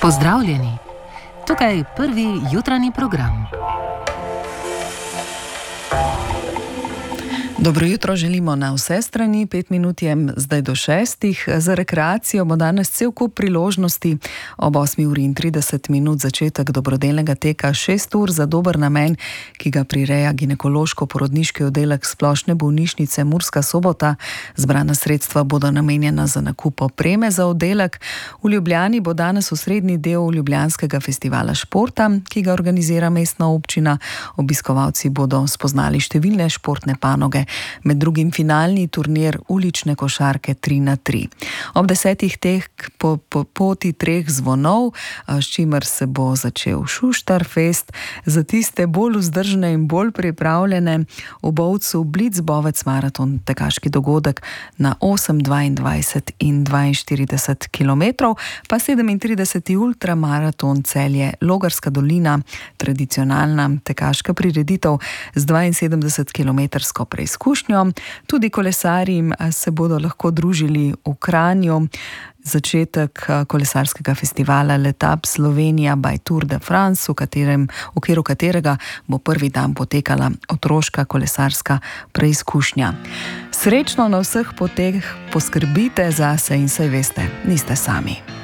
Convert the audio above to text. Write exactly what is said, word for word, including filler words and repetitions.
Pozdravljeni! Tukaj je prvi jutranji program. Dobro jutro želimo na vse strani, pet minut je zdaj do šestih. Za rekreacijo bo danes cel kup priložnosti. Ob osmi uri in trideset minut začetek dobrodelnega teka, šest ur za dober namen, ki ga prireja ginekološko-porodniški oddelek Splošne bolnišnice Murska Sobota. Zbrana sredstva bodo namenjena za nakup opreme za oddelek. V Ljubljani bo danes osrednji del Ljubljanskega festivala športa, ki ga organizira mestna občina. Obiskovalci bodo spoznali številne športne panoge. Med drugim finalni turnir ulične košarke tri na tri. Ob desetih teh po, po poti treh zvonov, s čimer se bo začel Šuštarfest. Za tiste bolj vzdržne in bolj pripravljene v Bovcu Blitzbovec maraton, tekaški dogodek na osem, dvaindvajset in dvainštirideset kilometrov, pa sedemintrideseti ultramaraton Celje Logarska dolina, tradicionalna tekaška prireditev z dvainsedemdesetkilometrsko preizkušnjo. Tudi kolesarji se bodo lahko družili v Kranju. Začetek kolesarskega festivala Letap Slovenija by Tour de France, v katerem, v okviru katerega bo prvi dan potekala otroška kolesarska preizkušnja. Srečno na vseh poteh, poskrbite zase in saj veste, niste sami.